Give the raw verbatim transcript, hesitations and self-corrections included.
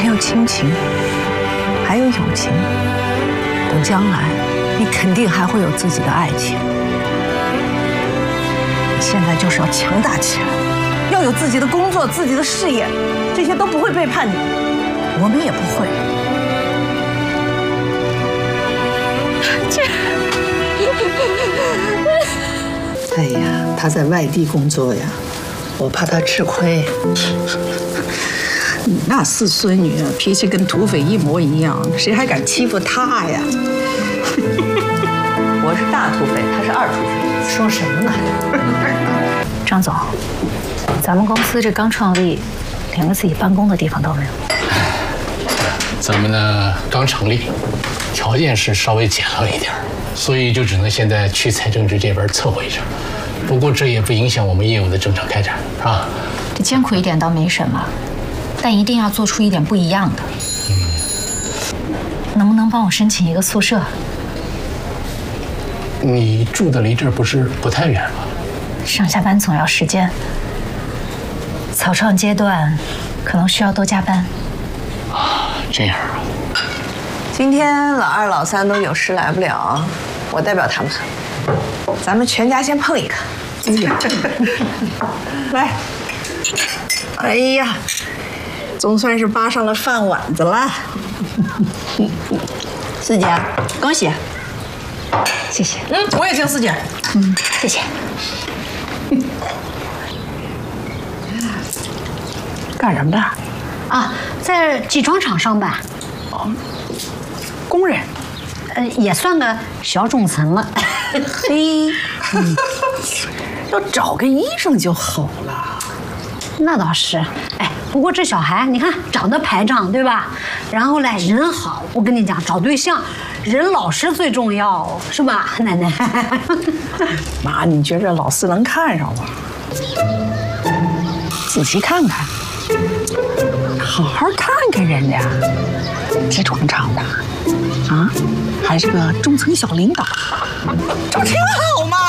还有亲情，还有友情。等将来，你肯定还会有自己的爱情。你现在就是要强大起来，要有自己的工作、自己的事业，这些都不会背叛你，我们也不会。 这。 哎呀，他在外地工作呀，我怕他吃亏。你那四孙女啊，脾气跟土匪一模一样，谁还敢欺负她呀？我是大土匪，他是二土匪，说什么呢？ 张总，咱们公司这刚创立，连个自己办公的地方都没有。 咱们呢刚成立，条件是稍微简陋一点，所以就只能现在去财政局这边凑合一下。不过这也不影响我们业务的正常开展，是吧？ 这艰苦一点倒没什么，但一定要做出一点不一样的。嗯，能不能帮我申请一个宿舍？ 你住的离这儿不是不太远吗？ 上下班总要时间，草创阶段可能需要多加班。 啊，这样啊。 今天老二、老三都有事来不了，我代表他们，咱们全家先碰一个。哎呀，来，哎呀，总算是扒上了饭碗子了。四姐，恭喜！ 谢谢。 嗯，我也姓四姐。 嗯，谢谢。 干什么的？ 啊，在集装厂上班。 哦，工人。 呃，也算个小中层了。 嘿，嗯，要找个医生就好了。 那倒是，哎，不过这小孩你看长得排场，对吧？然后嘞人好，我跟你讲，找对象人老实最重要，是吧，奶奶？ 妈，你觉着老四能看上吗？仔细看看，好好看看人家，集装厂的，啊，还是个中层小领导，这不挺好吗？